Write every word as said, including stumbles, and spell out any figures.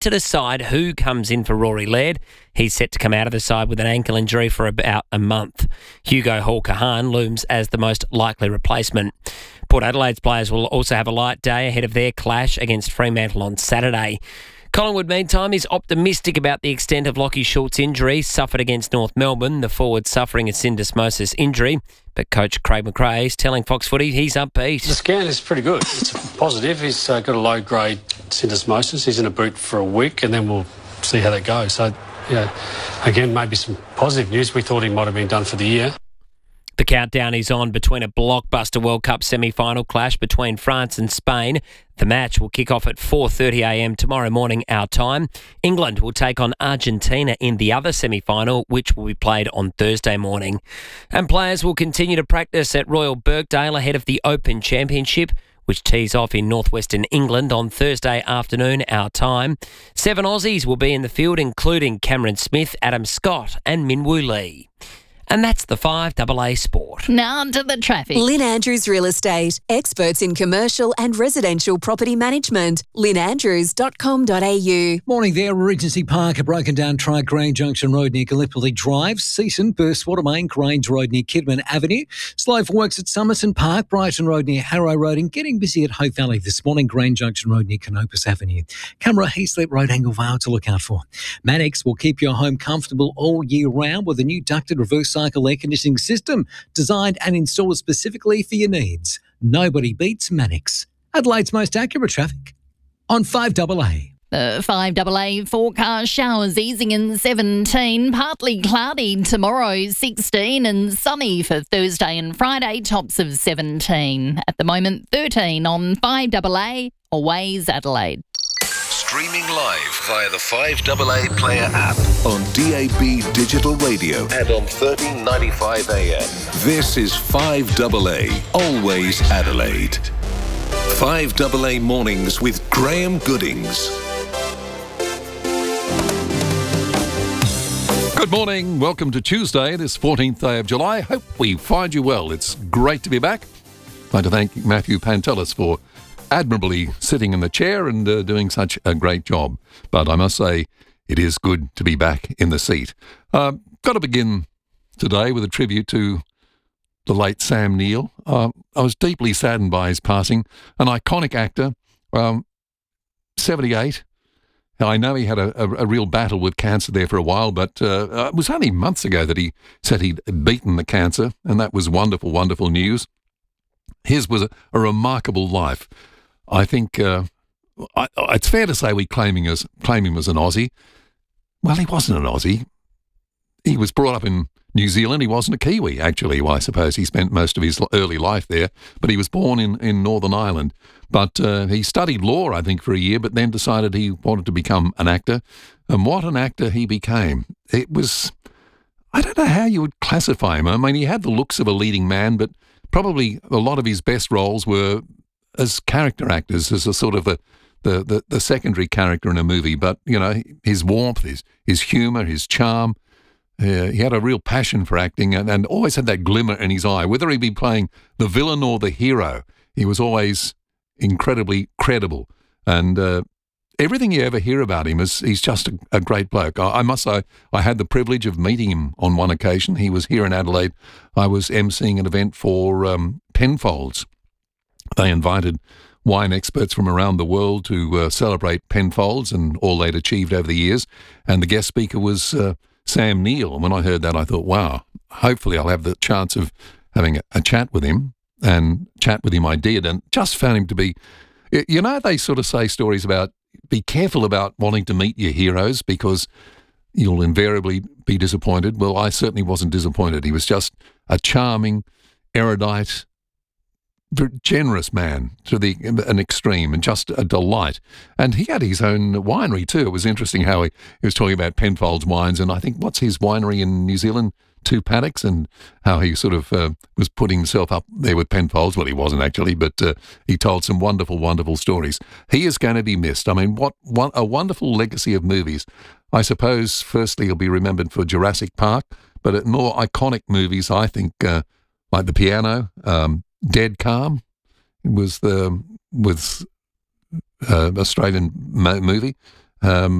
to decide who comes in for Rory Laird. He's set to come out of the side with an ankle injury for about a month. Hugo Hall-Kahan looms as the most likely replacement. Port Adelaide's players will also have a light day ahead of their clash against Fremantle on Saturday. Collingwood, meantime, is optimistic about the extent of Lachie Schultz's injury suffered against North Melbourne, the forward suffering a syndesmosis injury. But coach Craig McRae is telling Fox Footy he's upbeat. The scan is pretty good. It's positive. He's uh, got a low-grade syndesmosis. He's in a boot for a week, and then we'll see how that goes. So, yeah, again, maybe some positive news. We thought he might have been done for the year. The countdown is on between a blockbuster World Cup semi-final clash between France and Spain. The match will kick off at four thirty a m tomorrow morning our time. England will take on Argentina in the other semi-final, which will be played on Thursday morning. And players will continue to practice at Royal Birkdale ahead of the Open Championship, which tees off in northwestern England on Thursday afternoon our time. Seven Aussies will be in the field, including Cameron Smith, Adam Scott and Min Woo Lee. And that's the five A A Sport. Now to the traffic. Lynn Andrews Real Estate, experts in commercial and residential property management. lynn andrews dot com dot a u. Morning there, Regency Park, a broken down truck, Grange Junction Road near Gallipoli Drive, Season, Burstwater Main, Grange Road near Kidman Avenue, slow for works at Somerson Park, Brighton Road near Harrow Road, and getting busy at Hope Valley this morning, Grange Junction Road near Canopus Avenue. Camera Heathlet Road, Angle Vale to look out for. Mannix will keep your home comfortable all year round with a new ducted reverse cycle air conditioning system designed and installed specifically for your needs. Nobody beats Mannix. Adelaide's most accurate traffic on five A A. The five A A forecast: showers easing in seventeen, partly cloudy tomorrow sixteen, and sunny for Thursday and Friday, tops of seventeen. At the moment, thirteen on five A A, Always Adelaide. Streaming live via the five A A Player app on D A B Digital Radio and on thirteen ninety-five A M. This is five A A, Always Adelaide. five A A Mornings with Graham Goodings. Good morning. Welcome to Tuesday, this fourteenth day of July. Hope we find you well. It's great to be back. I'd like to thank Matthew Pantelis for admirably sitting in the chair and uh, doing such a great job. But I must say, it is good to be back in the seat. Uh, got to begin today with a tribute to the late Sam Neill. Uh, I was deeply saddened by his passing. An iconic actor, um, seventy-eight. I know he had a, a, a real battle with cancer there for a while, but uh, it was only months ago that he said he'd beaten the cancer, and that was wonderful, wonderful news. His was a, a remarkable life. I think uh, I, it's fair to say we claim him, as, claim him as an Aussie. Well, he wasn't an Aussie. He was brought up in New Zealand. He wasn't a Kiwi, actually. Well, I suppose he spent most of his early life there, but he was born in, in Northern Ireland. But uh, he studied law, I think, for a year, but then decided he wanted to become an actor. And what an actor he became. It was, I don't know how you would classify him. I mean, he had the looks of a leading man, but probably a lot of his best roles were as character actors, as a sort of a, the, the, the secondary character in a movie. But, you know, his warmth, his, his humour, his charm, uh, he had a real passion for acting and, and always had that glimmer in his eye. Whether he be playing the villain or the hero, he was always incredibly credible. And uh, everything you ever hear about him is he's just a, a great bloke. I, I must say, I had the privilege of meeting him on one occasion. He was here in Adelaide. I was emceeing an event for um, Penfolds. They invited wine experts from around the world to uh, celebrate Penfolds and all they'd achieved over the years. And the guest speaker was uh, Sam Neill. And when I heard that, I thought, wow, hopefully I'll have the chance of having a, a chat with him. And chat with him I did, and just found him to be, you know, they sort of say stories about, be careful about wanting to meet your heroes because you'll invariably be disappointed. Well, I certainly wasn't disappointed. He was just a charming, erudite, generous man to the an extreme and just a delight. And he had his own winery too. It was interesting how he, he was talking about Penfolds wines, and I think, what's his winery in New Zealand? Two Paddocks, and how he sort of uh, was putting himself up there with Penfolds. Well, he wasn't actually, but uh, he told some wonderful, wonderful stories. He is going to be missed. I mean, what, what a wonderful legacy of movies. I suppose, firstly, he'll be remembered for Jurassic Park, but at more iconic movies, I think, uh, like The Piano, um, Dead Calm, it was the with uh, Australian mo- movie. Um,